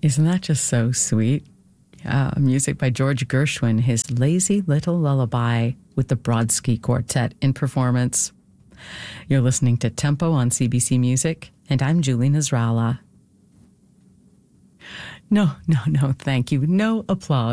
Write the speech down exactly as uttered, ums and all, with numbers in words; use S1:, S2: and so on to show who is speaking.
S1: Isn't that just so sweet? Uh, music by George Gershwin, his Lazy Little Lullaby with the Brodsky Quartet in performance. You're listening to Tempo on C B C Music, and I'm Julie Nasrallah. No, no, no, thank you. No applause.